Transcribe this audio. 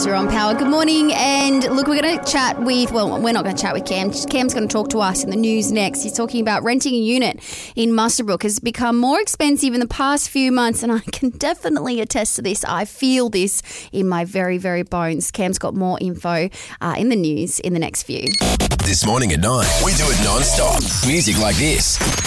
You're on Power. Good morning. And look, we're going to chat with, well, we're not going to chat with Cam. Cam's going to talk to us in the news next. He's talking about renting a unit in Muswellbrook has become more expensive in the past few months. And I can definitely attest to this. I feel this in my very, very bones. Cam's got more info in the news in the next few. This morning at 9, we do it non-stop. Music like this.